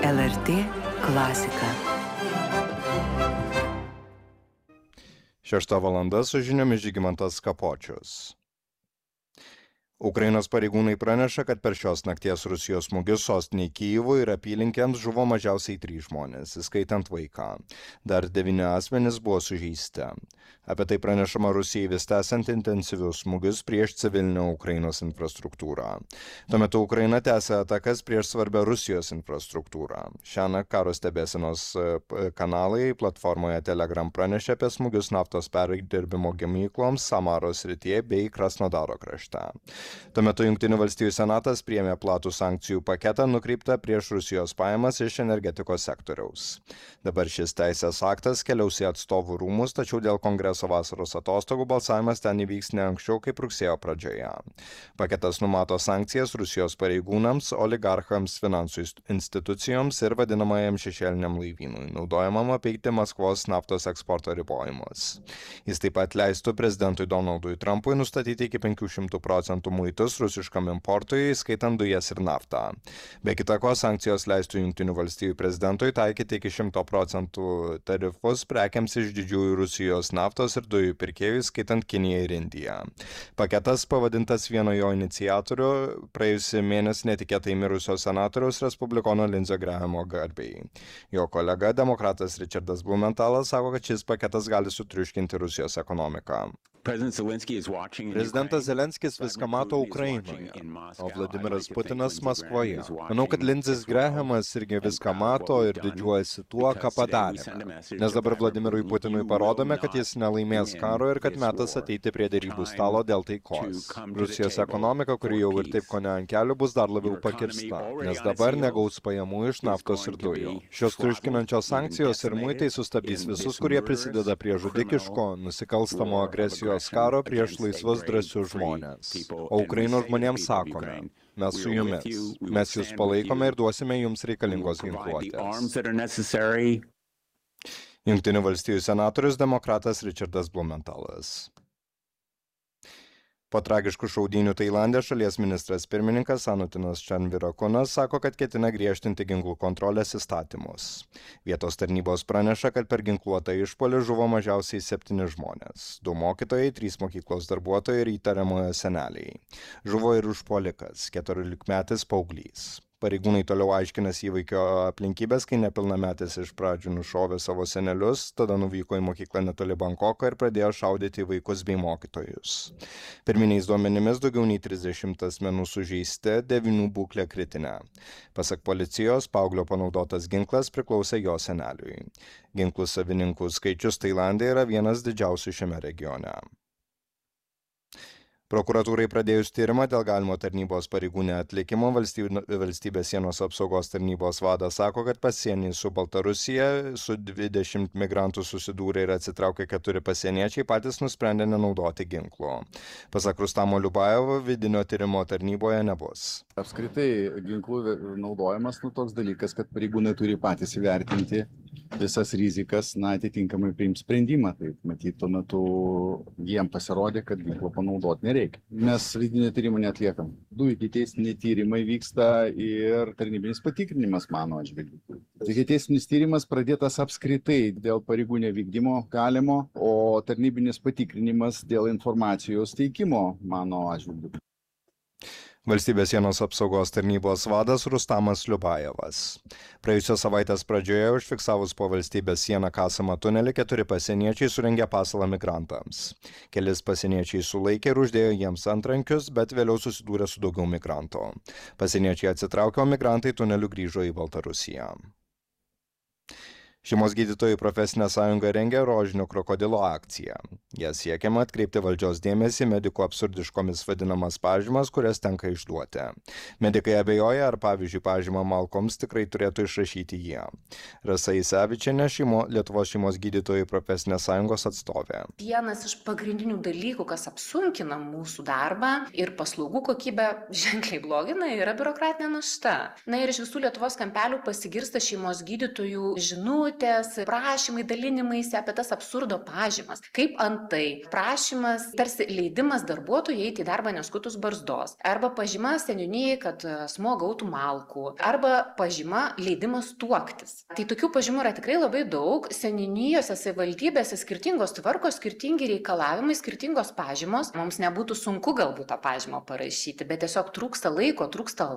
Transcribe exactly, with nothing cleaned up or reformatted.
L R T klasika. Šešta valanda su žiniomis Žygimantas Kapočius. Ukrainos pareigūnai praneša, kad per šios nakties Rusijos smūgius sostinei Kyjivui ir apylinkėms žuvo mažiausiai trys žmonės, įskaitant vaiką. Dar devyni asmenys buvo sužeisti. Apie tai pranešama Rusijai vis tęsiant intensyvius smūgius prieš civilinę Ukrainos infrastruktūrą. Tuo metu Ukraina tęsia atakas prieš svarbę Rusijos infrastruktūrą. Šiąnakt karo stebėsenos kanalai platformoje Telegram pranešė apie smūgius naftos perdirbimo gamykloms Samaros srityje bei Krasnodaro krašte. Tuo metu Jungtinių valstijų senatas priėmė platų sankcijų paketą nukreiptą prieš Rusijos pajamas iš energetikos sektoriaus. Dabar šis teisės aktas keliaus į atstovų rūmus, tačiau dėl kongreso vasaros atostogų balsavimas ten įvyks ne anksčiau kaip rugsėjo pradžioje. Paketas numato sankcijas Rusijos pareigūnams, oligarchams, finansų institucijoms ir vadinamajam šešėliniam laivynui, naudojamam apeiti Maskvos naftos eksporto ribojimus. Jis taip pat leistų prezidentui Donaldui Trumpui nustatyti iki penkių šimtų procentų muitus rusiškam importui, skaitant dujas ir naftą. Be kita ko, sankcijos leistų Jungtinių valstijų prezidentui taikyti iki šimto procentų tarifus prekiams iš didžiųjų Rusijos naftos ir dujų pirkėjų, skaitant Kiniją ir Indiją. Paketas, pavadintas vieno jo iniciatorių, praėjusį mėnesį netikėtai mirusio senatoriaus respublikono Lindsey Grahamo garbei. Jo kolega, demokratas Richardas Blumenthalas, sako, kad šis paketas gali sutriuškinti Rusijos ekonomiką. Prezidentas Zelenskis viską mato Ukrainoje, o Vladimiras Putinas Maskvoje. Manau, kad Lindsey's Grahamas irgi viską mato ir didžiuojasi tuo, ką padarėme. Nes dabar Vladimirui Putinui parodome, kad jis nelaimės karo ir kad metas ateiti prie derybų stalo dėl taikos. Rusijos ekonomika, kuri jau ir taip kone ant kelių, bus dar labiau pakirsta, nes dabar negaus pajamų iš naftos ir dujų. Šios triuškinančios sankcijos ir muitai sustabdys visus, kurie prisideda prie žudikiško, nusikalstamo agresijos karo prieš laisvus drąsius žmonės. O Ukrainos žmonėms sakome, mes su jumis, mes jūs palaikome ir duosime jums reikalingos ginkluotės. Jungtinių valstijų senatorius demokratas Richardas Blumenthalas. Po tragiškų šaudynių Tailande šalies ministras pirmininkas Anutinas Chanvirakunas sako, kad ketina griežtinti ginklų kontrolės įstatymus. Vietos tarnybos praneša, kad per ginkluotą išpuolį žuvo mažiausiai septyni žmonės. Du mokytojai, trys mokyklos darbuotojai ir įtariamojo seneliai. Žuvo ir užpuolikas, keturiolikmetis paauglys. Pareigūnai toliau aiškinasi įvykio aplinkybės, kai nepilnametis iš pradžių nušovė savo senelius, tada nuvyko į mokyklą netoli Bankoko ir pradėjo šaudyti vaikus bei mokytojus. Pirminiais duomenimis daugiau nei trisdešimt asmenų sužeisti, devynių būklė kritinė. Pasak policijos, paauglio panaudotas ginklas priklausė jo seneliui. Ginklų savininkų skaičius Tailande yra vienas didžiausių šiame regione. Prokuratūrai pradėjus tyrimą dėl galimo tarnybos pareigūnė atlikimo, valstybės sienos apsaugos tarnybos vadas sako, kad pasienį su Baltarusija su dvidešimt migrantų susidūrė ir atsitraukė keturi pasieniečiai, patys nusprendė nenaudoti ginklų. Pasak Rustamo Liubajevo, vidinio tyrimo tarnyboje nebus. Apskritai ginklų naudojimas nu, toks dalykas, kad pareigūnai turi patys įvertinti visas rizikas, na, atitinkamai priims sprendimą. Tai matyt, tuo metu jiem pasirodė, kad ginklo panaudoti nereikia. Mes vidinio tyrimo netliekam. Du ikiteisminiai tyrimai vyksta ir tarnybinis patikrinimas mano atžvilgiu. Ikiteisminis tyrimas pradėtas apskritai dėl pareigūnio vykdymo galimo, o tarnybinis patikrinimas dėl informacijos teikimo mano atžvilgiu. Valstybės sienos apsaugos tarnybos vadas Rustamas Liubajevas. Praėjusios savaitės pradžioje užfiksavus po valstybės sieną kasamą tunelį, keturi pasieniečiai surengė pasalą migrantams. Kelis pasieniečiai sulaikė ir uždėjo jiems antrankius, bet vėliau susidūrė su daugiau migrantų. Pasieniečiai atsitraukė, o migrantai tuneliu grįžo į Baltarusiją. Šeimos gydytojų profesinė sąjunga rengia rožinio krokodilo akciją. Ją siekiama atkreipti valdžios dėmesį medikų absurdiškomis vadinamas pažymas, kurias tenka išduoti. Medikai abejoja, ar pavyzdžiui pažymą malkoms tikrai turėtų išrašyti jie. Rasa Isevičienė, šeimo, Lietuvos šeimos gydytojų profesinės sąjungos atstovė. Vienas iš pagrindinių dalykų, kas apsunkina mūsų darbą ir paslaugų kokybę ženkliai blogina, yra biurokratinė našta. Na ir iš visų Lietuvos kampelių pasigirsta šeimos gydytojų žinutės, žinutės, prašymai, dalinimaisi apie tas absurdo pažymas. Kaip antai prašymas, tarsi leidimas darbuotojai eiti į darbą neskutus barzdos. Arba pažyma seniūnijai, kad asmuo gautų malkų. Arba pažyma leidimas tuoktis. Tai tokių pažymų yra tikrai labai daug. Seniūnijose, savivaldybėse skirtingos tvarkos, skirtingi reikalavimai, skirtingos pažymos. Mums nebūtų sunku galbūt tą pažymą parašyti, bet tiesiog trūksta laiko, trūksta